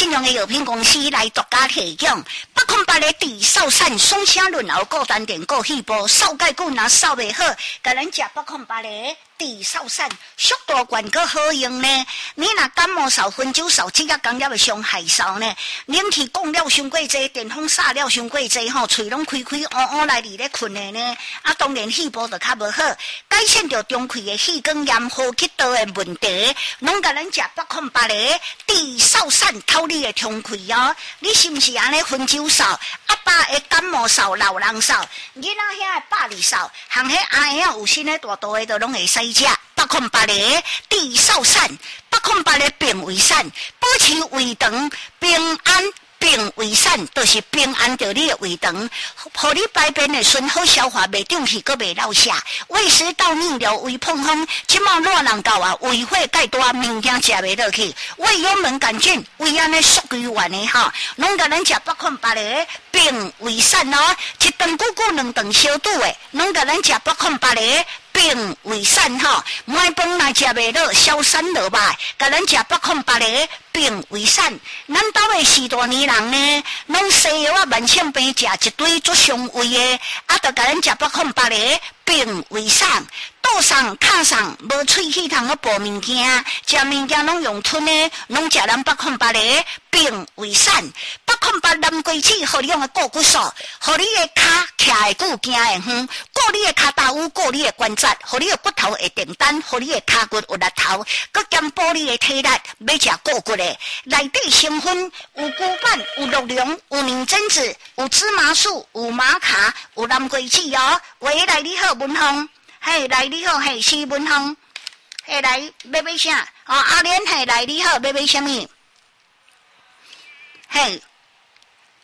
信用的药品公司来独家提供。808的地少散松香润喉固丹田固细胞，扫解骨若扫袂好，甲咱食808的地少散，速度快个好用呢。你若感冒扫、分酒扫、指甲工业的伤害扫呢，冷气讲了伤过济，电风煞了伤过济吼，喙拢开开乌乌来伫咧困的呢。啊，当然细胞就较无好，改善着中气的气管炎、呼吸道的问题，拢甲咱食808的地少散透你的通气哦。你是毋是安尼分酒扫？阿爸的感冒扫、老人扫，囡仔遐的百里扫，含迄阿爷有心的大肚的都拢会使食。808的地少散，808的病胃散，保持胃肠平安。病胃散就是平安着你的胃肠，互你排便的顺好消化，袂胀气，阁袂落瀉。胃食道逆流，胃碰风，即马热人到啊，胃火介大，物件食袂落去，胃有敏感菌，胃安尼缩规完的吼，拢甲咱食808的病胃散哦，一顿久久两顿小肚的，拢甲咱食808的。病胃散吼，晚饭若食袂落，消散落吧，甲咱食808的病胃散。咱兜的四大年人呢，拢西药啊，慢性病食一堆足伤胃的，啊，就甲咱食808的病胃散。肚上、脚上无喙气通个补物件，食物件拢用吞的，拢食咱808的病胃散。808蓝桂枝，互你用个固骨素，互你的骹徛会久，行会远，固你的骹大骨，固你的关节，互你的骨头会定单，互你的骹骨有力头，佮兼补你的体力，要食固骨的。内底成分有骨板，有鹿茸，有牛榛子，有芝麻素，有玛卡，有蓝桂枝哦。喂，来你好，文芳。嘿，来你好，嘿，是文芳。嘿，来要买啥？哦，阿莲，嘿，来你好，要买什么？嘿。